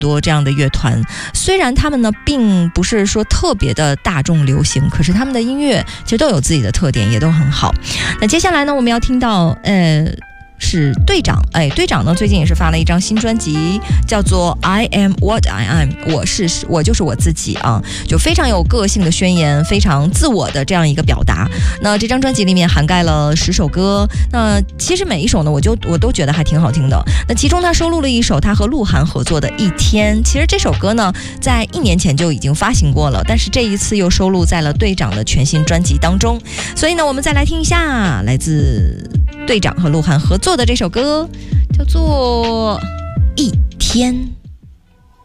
多这样的乐团，虽然他们呢并不是说特别的大众流行，可是他们的音乐其实都有自己的特点，也都很好。那接下来呢，我们要听到是队长，队长呢最近也是发了一张新专辑，叫做 I Am What I Am， 我就是我自己啊，就非常有个性的宣言，非常自我的这样一个表达。那这张专辑里面涵盖了10首歌，那其实每一首呢我都觉得还挺好听的。那其中他收录了一首他和鹿晗合作的《一天》，其实这首歌呢在1年前就已经发行过了，但是这一次又收录在了队长的全新专辑当中。所以呢我们再来听一下来自队长和鹿晗合作的这首歌，叫做《一天》。